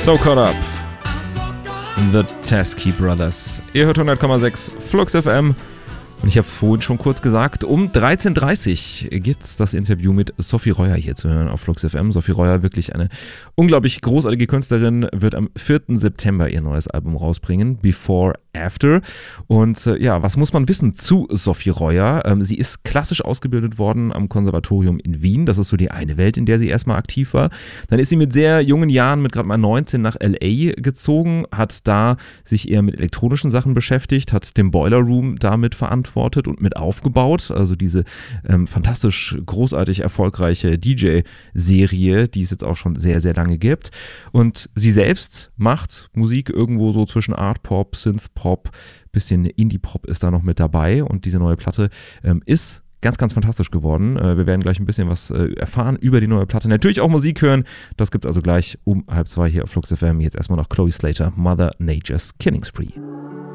So Caught Up. The Teskey Brothers. Ihr hört 100,6 Flux FM. Und ich habe vorhin schon kurz gesagt, um 13.30 Uhr gibt es das Interview mit Sophie Reuer hier zu hören auf Flux FM. Sophie Reuer, wirklich eine unglaublich großartige Künstlerin, wird am 4. September ihr neues Album rausbringen, Before After. Und ja, was muss man wissen zu Sophie Reuer? Sie ist klassisch ausgebildet worden am Konservatorium in Wien. Das ist so die eine Welt, in der sie erstmal aktiv war. Dann ist sie mit sehr jungen Jahren, mit gerade mal 19, nach L.A. gezogen, hat da sich eher mit elektronischen Sachen beschäftigt, hat den Boiler Room damit verantwortet und mit aufgebaut. Also diese fantastisch großartig erfolgreiche DJ-Serie, die es jetzt auch schon sehr, sehr lange gibt. Und sie selbst macht Musik irgendwo so zwischen Art-Pop, Synth-Pop, bisschen Indie-Pop ist da noch mit dabei. Und diese neue Platte ist ganz, ganz fantastisch geworden. Wir werden gleich ein bisschen was erfahren über die neue Platte. Natürlich auch Musik hören. Das gibt also gleich um 1:30 hier auf Flux FM. Jetzt erstmal noch Chloe Slater, Mother Nature's Killing Spree.